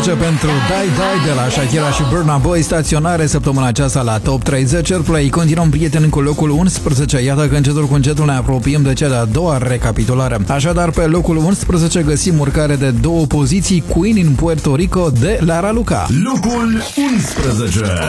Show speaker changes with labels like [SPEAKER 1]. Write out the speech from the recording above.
[SPEAKER 1] 11 pentru Die Die de la Shakira și Burna Boy, staționare săptămâna aceasta la Top 30 Airplay. Continuăm, prieteni, cu locul 11. Iată că încetul cu încetul ne apropiem de cea de-a doua recapitulare. Așadar, pe locul 11 găsim urcare de 2 poziții, Queen in Puerto Rico de Lara Luca.
[SPEAKER 2] Locul 11.